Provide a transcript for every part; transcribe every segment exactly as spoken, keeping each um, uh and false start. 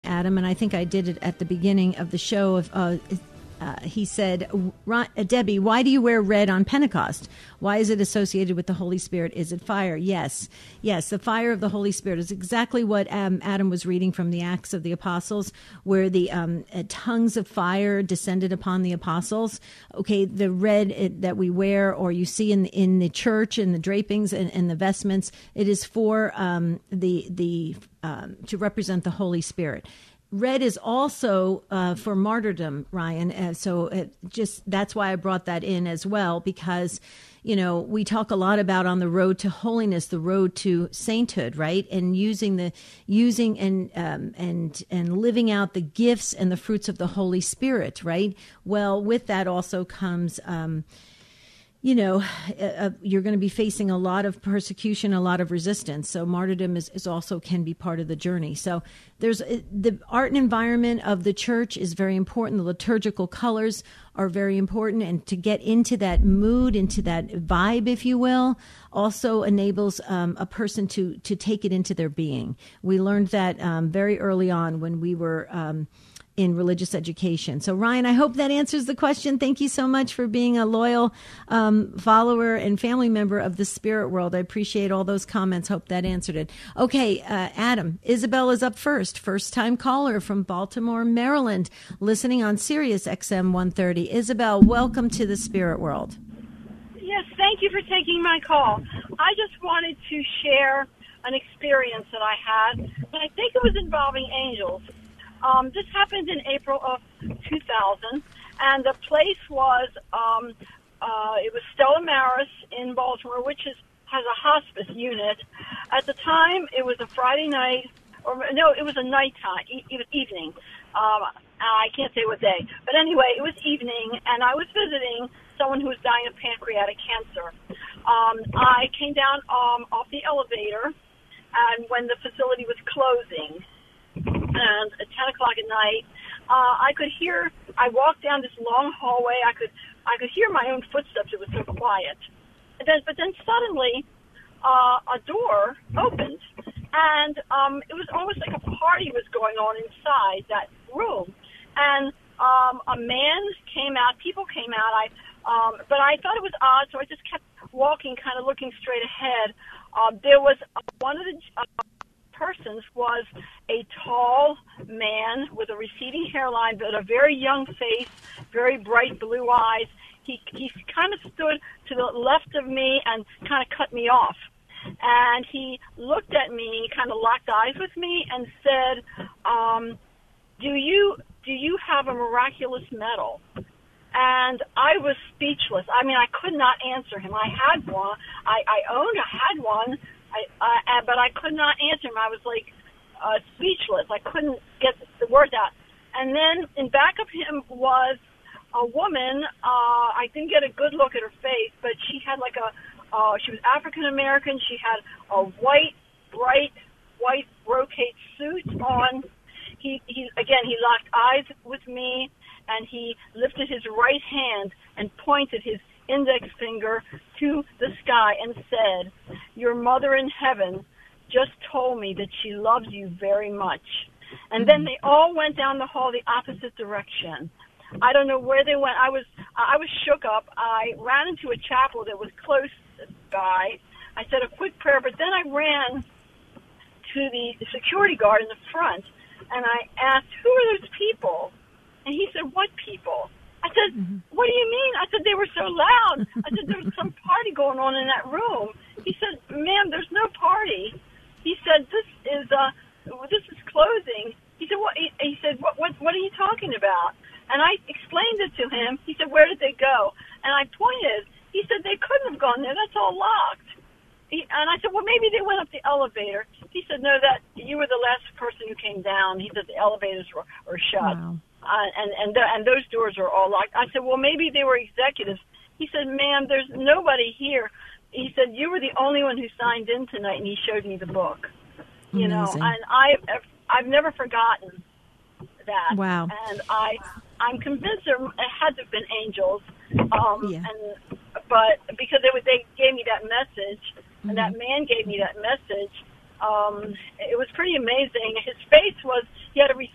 Adam, and I think I did it at the beginning of the show. Of uh, uh, he said, uh, Debbie, why do you wear red on Pentecost? Why is it associated with the Holy Spirit? Is it fire? Yes. Yes, the fire of the Holy Spirit is exactly what um, Adam was reading from the Acts of the Apostles, where the um, uh, tongues of fire descended upon the apostles. Okay, the red it, that we wear, or you see in, in the church, in the drapings and, and the vestments, it is for um, the the um, to represent the Holy Spirit. Red is also uh, for martyrdom, Ryan. Uh, so it just that's why I brought that in as well, because, you know, we talk a lot about on the road to holiness, the road to sainthood, right? And using the using and um, and and living out the gifts and the fruits of the Holy Spirit, right? Well, with that also comes. Um, You know, uh, you're going to be facing a lot of persecution, a lot of resistance. So martyrdom is, is also can be part of the journey. So there's uh, the art and environment of the church is very important. The liturgical colors are very important. And to get into that mood, into that vibe, if you will, also enables um, a person to, to take it into their being. We learned that um, very early on when we were um in religious education. So, Ryan, I hope that answers the question. Thank you so much for being a loyal um, follower and family member of the Spirit World. I appreciate all those comments. Hope that answered it. Okay, uh, Adam, Isabel is up first. First-time caller from Baltimore, Maryland, listening on Sirius X M one thirty. Isabel, welcome to the Spirit World. Yes, thank you for taking my call. I just wanted to share an experience that I had, and I think it was involving angels. Um, this happened in April of two thousand, and the place was, um, uh, it was Stella Maris in Baltimore, which is, has a hospice unit. At the time, it was a Friday night, or no, it was a nighttime, e- it was evening. Um, I can't say what day. But anyway, it was evening, and I was visiting someone who was dying of pancreatic cancer. Um, I came down um, off the elevator, and when the facility was closing, and at ten o'clock at night, uh, I could hear, I walked down this long hallway, I could I could hear my own footsteps, it was so quiet. And then, but then suddenly, uh, a door opened, and um, it was almost like a party was going on inside that room. And um, a man came out, people came out, I, um, but I thought it was odd, so I just kept walking, kind of looking straight ahead. Uh, there was uh, one of the... Uh, persons was a tall man with a receding hairline, but a very young face, very bright blue eyes. He he kind of stood to the left of me and kind of cut me off. And he looked at me, kind of locked eyes with me, and said, um, "Do you do you have a miraculous medal?" And I was speechless. I mean, I could not answer him. I had one. I, I owned. I had one. I, I, but I could not answer him. I was like uh, speechless. I couldn't get the words out. And then in back of him was a woman. Uh, I didn't get a good look at her face, but she had like a, uh, she was African American. She had a white, bright, white brocade suit on. He, he again, he locked eyes with me, and he lifted his right hand and pointed his index finger to the sky and said, "Your mother in heaven just told me that she loves you very much." And then they all went down the hall the opposite direction. I don't know where they went. I was I was shook up. I ran into a chapel that was close by. I said a quick prayer, but then I ran to the security guard in the front, and I asked, "Who are those people?" And he said, "What people?" I said, "What do you mean?" I said, "They were so loud." I said, "There was some party going on in that room." He said, "Ma'am, there's no party." He said, "This is uh, this is closing." He said, "What?" He, he said, "What? What? What are you talking about?" And I explained it to him. He said, "Where did they go?" And I pointed. He said, "They couldn't have gone there. That's all locked." He, and I said, "Well, maybe they went up the elevator." He said, "No, that you were the last person who came down." He said the elevators were, were shut. Wow. Uh, and and the, and those doors are all locked. I said, "Well, maybe they were executives." He said, "Ma'am, there's nobody here." He said, "You were the only one who signed in tonight," and he showed me the book. You Amazing. know, and I I've never forgotten that. Wow. And I I'm convinced there it had to have been angels. Um, yeah. And but because they would, they gave me that message, and mm-hmm. that man gave me that message. Um, it was pretty amazing. His face was, he had a receding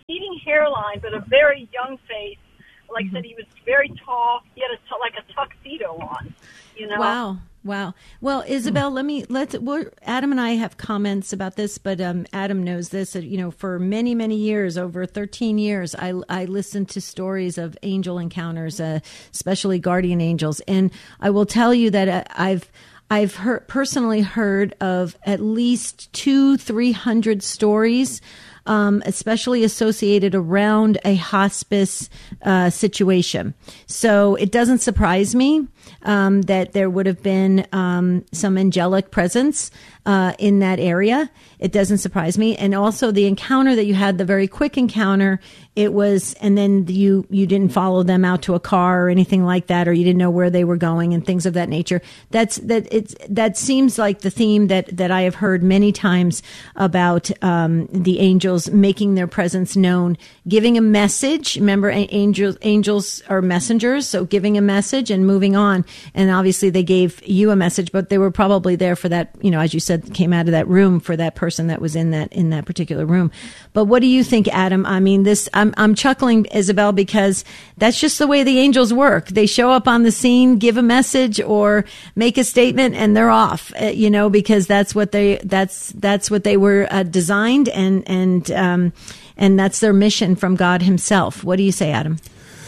hairline, but a very young face. Like I said, he was very tall. He had a t- like a tuxedo on, you know. Wow. Wow. Well, Isabel, let me, let's, we're, Adam and I have comments about this, but um, Adam knows this, uh, you know, for many, many years, over thirteen years, I, I listened to stories of angel encounters, uh, especially guardian angels. And I will tell you that uh, I've, I've heard, personally heard of at least two, three hundred stories, um, especially associated around a hospice uh, situation. So it doesn't surprise me um, that there would have been um, some angelic presence uh, in that area. It doesn't surprise me. And also the encounter that you had, the very quick encounter, it was, and then you, you didn't follow them out to a car or anything like that, or you didn't know where they were going and things of that nature. That's, that it's, that seems like the theme that, that I have heard many times about, um, the angels making their presence known, giving a message. Remember, angels, angels are messengers. So giving a message and moving on. And obviously they gave you a message, but they were probably there for that, you know, as you said, came out of that room for that person that was in that, in that particular room. But what do you think, Adam? I mean, this, I'm, I'm chuckling, Isabel, because that's just the way the angels work. They show up on the scene, give a message or make a statement, and they're off, uh, you know, because that's what they, that's, that's what they were uh, designed, and, and, um, and that's their mission from God himself. What do you say, Adam?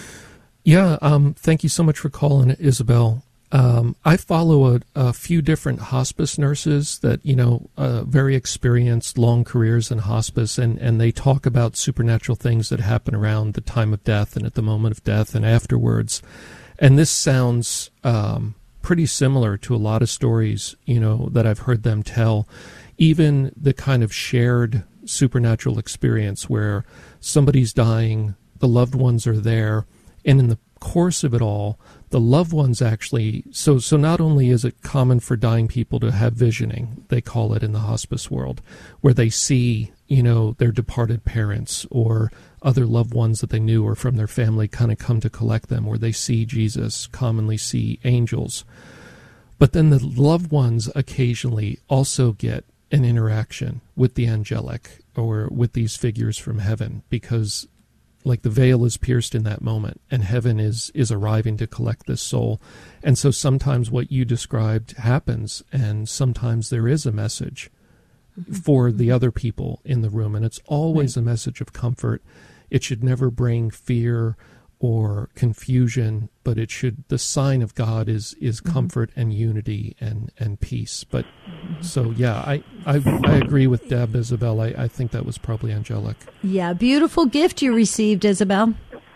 Yeah. Um, thank you so much for calling, Isabel. Um, I follow a, a few different hospice nurses that, you know, uh, very experienced, long careers in hospice, and, and they talk about supernatural things that happen around the time of death and at the moment of death and afterwards. And this sounds um, pretty similar to a lot of stories, you know, that I've heard them tell. Even the kind of shared supernatural experience where somebody's dying, the loved ones are there, and in the course of it all, the loved ones actually, so so not only is it common for dying people to have visioning, they call it in the hospice world, where they see, you know, their departed parents or other loved ones that they knew or from their family kind of come to collect them, where they see Jesus, commonly see angels. But then the loved ones occasionally also get an interaction with the angelic or with these figures from heaven, because like the veil is pierced in that moment and heaven is is arriving to collect this soul. And so sometimes what you described happens, and sometimes there is a message mm-hmm. for the other people in the room, and it's always right. a message of comfort. It should never bring fear or confusion, but it should, the sign of God is is mm-hmm. comfort and unity and and peace. But mm-hmm. so yeah, I, I I agree with Deb, Isabel. I, I think that was probably angelic. Yeah, beautiful gift you received, Isabel.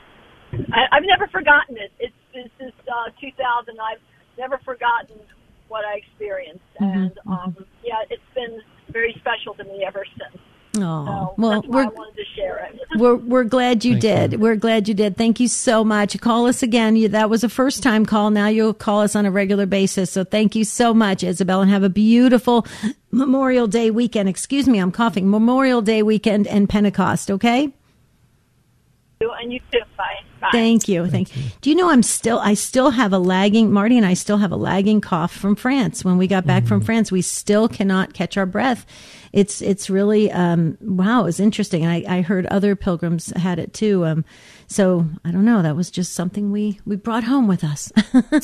I, I've never forgotten it. It's this is uh, two thousand. I've never forgotten what I experienced, mm-hmm. and um, yeah, it's been very special to me ever since. Oh, so well, that's why we're, I wanted to share it. we're, we're glad you Thank did. you. We're glad you did. Thank you so much. Call us again. You, that was a first time call. Now you'll call us on a regular basis. So thank you so much, Isabel, and have a beautiful Memorial Day weekend. Excuse me, I'm coughing. Memorial Day weekend and Pentecost. Okay. And you too. Bye. Bye. Thank you. Thank, Thank you. you. Do you know I'm still, I still have a lagging, Marty and I still have a lagging cough from France. When we got back mm-hmm. from France, we still cannot catch our breath. It's, it's really, um, wow, it's interesting. I, I heard other pilgrims had it too. Um, so I don't know. That was just something we, we brought home with us.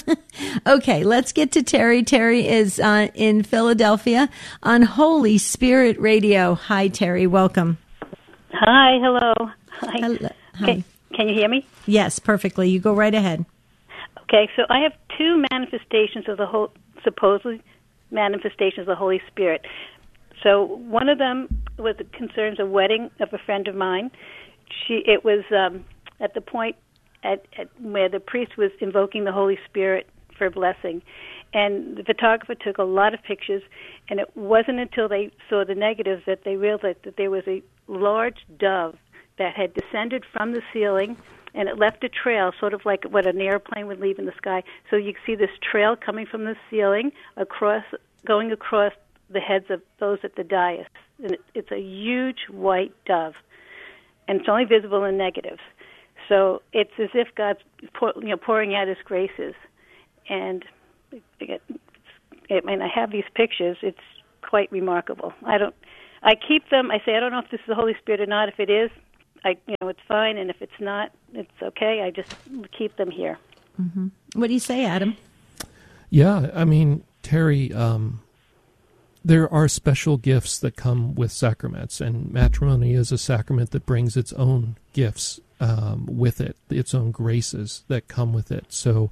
Okay. Let's get to Terry. Terry is uh, in Philadelphia on Holy Spirit Radio. Hi, Terry. Welcome. Hi. Hello. Hi. Hello. Hi. Can, can you hear me? Yes, perfectly. You go right ahead. Okay, so I have two manifestations of the whole, supposedly manifestations of the Holy Spirit. So one of them was the concerns a wedding of a friend of mine. She, it was um, at the point at, at where the priest was invoking the Holy Spirit for blessing, and the photographer took a lot of pictures. And it wasn't until they saw the negatives that they realized that there was a large dove that had descended from the ceiling, and it left a trail, sort of like what an airplane would leave in the sky. So you see this trail coming from the ceiling, across, going across the heads of those at the dais. And it, it's a huge white dove, and it's only visible in negatives. So it's as if God's pour, you know, pouring out His graces. And it, it, and I have these pictures. It's quite remarkable. I don't. I keep them. I say I don't know if this is the Holy Spirit or not. If it is, I, you know, it's fine, and if it's not, it's okay. I just keep them here. Mm-hmm. What do you say, Adam? Yeah, I mean, Terry, um, there are special gifts that come with sacraments, and matrimony is a sacrament that brings its own gifts um, with it, its own graces that come with it. So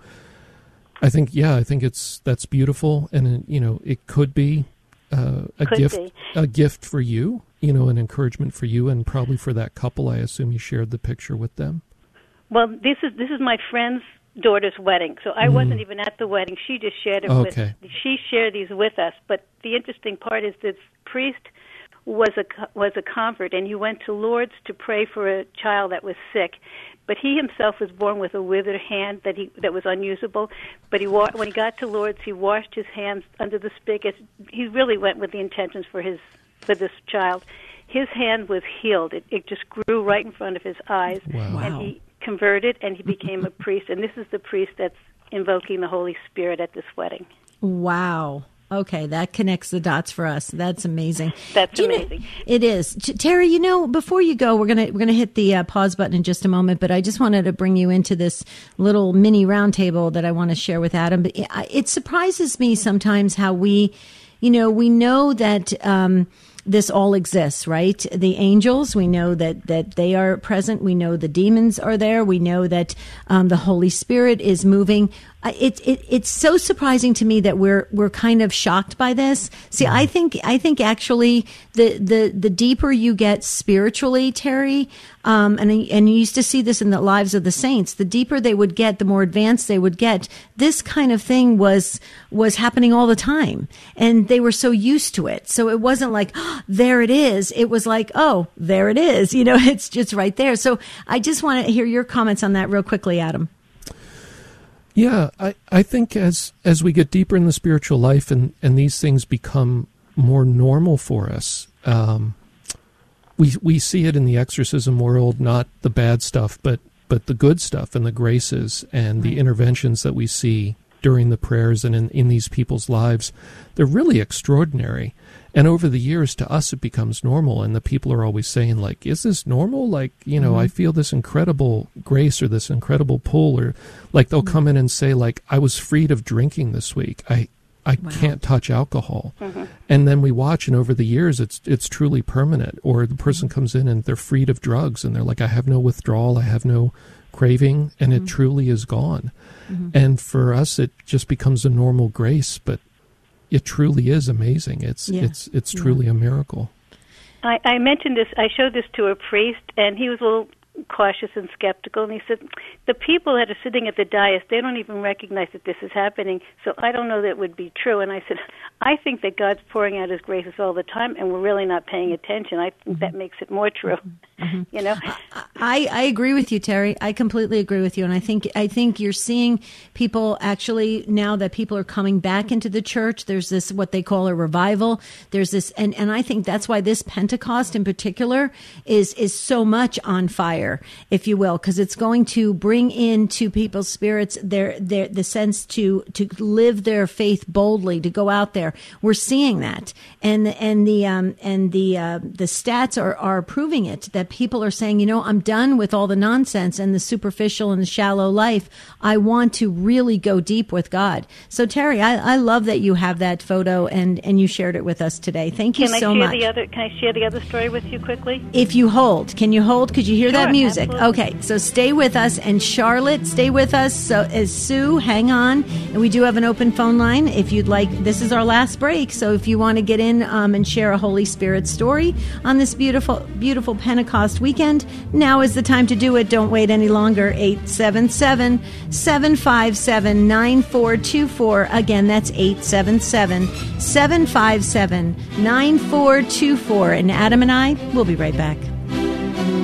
I think, yeah, I think it's that's beautiful, and you know, it could be uh, a could gift, be. a gift for you, you know, an encouragement for you, and probably for that couple. I assume you shared the picture with them. Well, this is this is my friend's daughter's wedding, so I mm. wasn't even at the wedding. She just shared it okay. with. She shared these with us. But the interesting part is this priest was a was a convert, and he went to Lourdes to pray for a child that was sick. But he himself was born with a withered hand that he that was unusable. But he wa- when he got to Lourdes, he washed his hands under the spigot. He really went with the intentions for his for this child. His hand was healed. It, it just grew right in front of his eyes, wow. and he converted, and he became a priest. And this is the priest that's invoking the Holy Spirit at this wedding. Wow. Okay, that connects the dots for us. That's amazing. That's you amazing. Know, it is. Terry, you know, before you go, we're gonna we're gonna hit the uh, pause button in just a moment. But I just wanted to bring you into this little mini roundtable that I want to share with Adam. But it, it surprises me sometimes how we, you know, we know that. Um, This all exists, right? The angels, we know that, that they are present. We know the demons are there. We know that um, the Holy Spirit is moving. It, it, it's so surprising to me that we're we're kind of shocked by this. See, I think I think actually the the, the deeper you get spiritually, Terry, um, and and you used to see this in the lives of the saints. The deeper they would get, the more advanced they would get. This kind of thing was was happening all the time, and they were so used to it. So it wasn't like, oh, there it is. It was like, oh, there it is. You know, it's just right there. So I just want to hear your comments on that real quickly, Adam. Yeah, I, I think as as we get deeper in the spiritual life and, and these things become more normal for us, um, we we see it in the exorcism world, not the bad stuff, but, but the good stuff and the graces and the interventions that we see during the prayers and in, in these people's lives. They're really extraordinary. And over the years, to us, it becomes normal. And the people are always saying, like, is this normal? Like, you know, mm-hmm. I feel this incredible grace or this incredible pull. Or, like, they'll mm-hmm. come in and say, like, I was freed of drinking this week. I I wow. can't touch alcohol. Mm-hmm. And then we watch, and over the years, it's it's truly permanent. Or the person comes in and they're freed of drugs. And they're like, I have no withdrawal. I have no craving. And mm-hmm. it truly is gone. Mm-hmm. And for us, it just becomes a normal grace. But it truly is amazing. It's yeah. it's it's truly yeah. a miracle. I, I mentioned this. I showed this to a priest, and he was a little cautious and skeptical. And he said, "The people that are sitting at the dais, they don't even recognize that this is happening. So I don't know that it would be true." And I said, "I think that God's pouring out His graces all the time, and we're really not paying attention. I think mm-hmm. that makes it more true." Mm-hmm. You know, I, I agree with you, Terry. I completely agree with you, and I think I think you're seeing people actually now that people are coming back into the church. There's this what they call a revival. There's this, and, and I think that's why this Pentecost in particular is is so much on fire, if you will, because it's going to bring into people's spirits their their the sense to to live their faith boldly, to go out there. We're seeing that, and and the um and the uh, the stats are are proving it, that people are saying, you know, I'm done with all the nonsense and the superficial and the shallow life. I want to really go deep with God. So, Terry, I, I love that you have that photo and, and you shared it with us today. Thank you can so I share much. The other, can I share the other story with you quickly? If you hold. Can you hold? Could you hear sure, that music? Absolutely. Okay, so stay with us. And Charlotte, stay with us. So, as Sue, hang on. And we do have an open phone line if you'd like. This is our last break. So if you want to get in um, and share a Holy Spirit story on this beautiful, beautiful Pentecost weekend, now is the time to do it. Don't wait any longer. eight seven seven, seven five seven, nine four two four. Again, that's eight seven seven, seven five seven, nine four two four. And Adam and I will be right back.